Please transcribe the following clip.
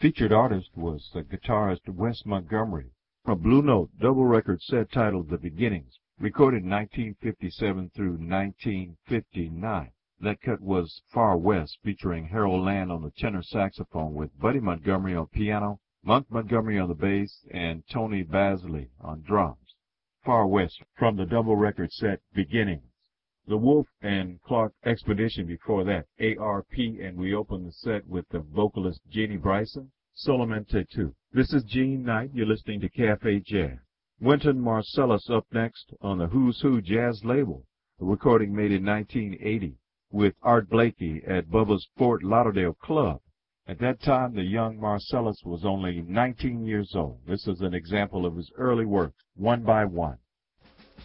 Featured artist was the guitarist Wes Montgomery. A Blue Note double record set titled The Beginnings, recorded 1957 through 1959. That cut was Far West, featuring Harold Land on the tenor saxophone with Buddy Montgomery on piano, Monk Montgomery on the bass, and Tony Basley on drums. Far West from the double record set Beginnings. The Wolf and Clark Expedition before that, ARP, and we open the set with the vocalist Jeannie Bryson, Solamente 2. This is Gene Knight. You're listening to Cafe Jazz. Wynton Marsalis up next on the Who's Who Jazz label, a recording made in 1980 with Art Blakey at Bubba's Fort Lauderdale Club. At that time, the young Marsalis was only 19 years old. This is an example of his early work, One by One.